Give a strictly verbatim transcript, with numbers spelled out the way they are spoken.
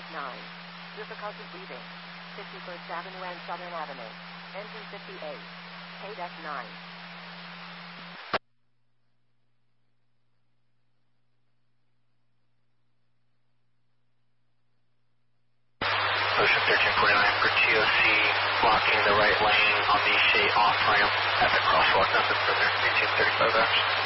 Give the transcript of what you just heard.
nine. Difficulty breathing. fifty-first Avenue and Southern Avenue. Engine fifty-eight. K nine. Ocean thirteen forty-nine for T O C, blocking the right lane on the Shea off ramp at the crosswalk. Nothing further. eighteen thirty-five action.